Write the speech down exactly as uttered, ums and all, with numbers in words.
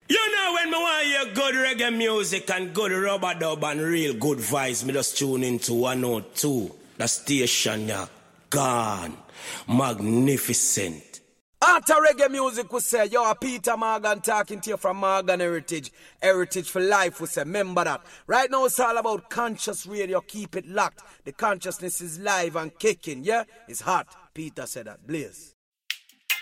You know when me want hear good reggae music and good rubber dub and real good vibes, me just tune into one oh two. The station, yeah. Gone. Magnificent. After reggae music, we say, yo, Peter Morgan talking to you from Morgan Heritage. Heritage for life, we say, remember that. Right now, it's all about conscious radio. Keep it locked. The consciousness is live and kicking, yeah? It's hot. Peter said that. Blaze.